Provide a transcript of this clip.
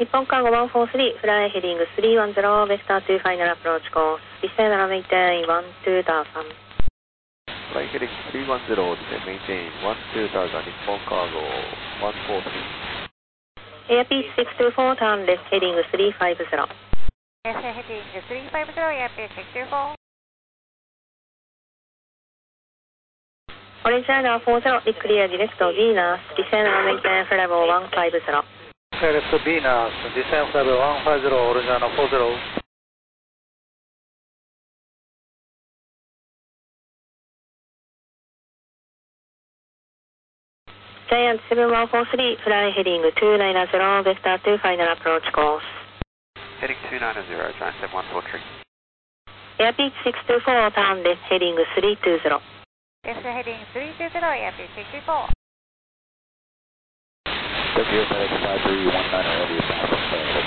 日本カーゴ143、フライヘディング310、ベスター2ファイナルアプローチコース、descend and maintain 12,000。 Flight heading 310, descend maintain 12,000, 日本カーゴ143。 Airpeace 624, turn left heading 350。 Left heading 350, Airpeace 624。 Orange Radar 40, declare direct Venus, descend and maintain flight level 150。 Direct Venus, descend flight level 150, Orange Radar 40。 Giant 7143, fly heading 290, Vesta 2 final approach course. Heading 290, Giant 7143. Airpeak 624, turn left heading 320. Left heading 320, Airpeak 624. Tokyo FedEx 5319, ready to pass.